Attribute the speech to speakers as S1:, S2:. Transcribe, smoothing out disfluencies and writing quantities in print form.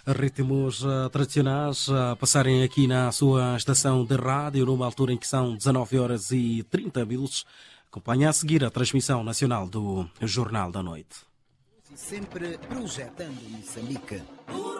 S1: Ritmos tradicionais a passarem aqui na sua estação de rádio, numa altura em que são 19 horas e 30 minutos. Acompanhe a seguir a transmissão nacional do Jornal da Noite.
S2: Sempre projetando Moçambique.